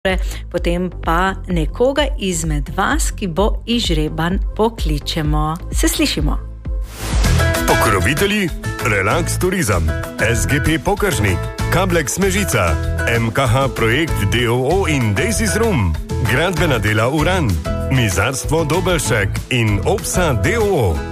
potem pa nekoga izmed vas, ki bo izžreban, pokličemo. Se slišimo. Pokrovitelji Relax Turizem, SGP Pokršnik, Kablek Smežica, MKH Projekt DOO in Daisys Room, Gradbena dela Uran, Mizarstvo Dobelšek in Opsa DOO.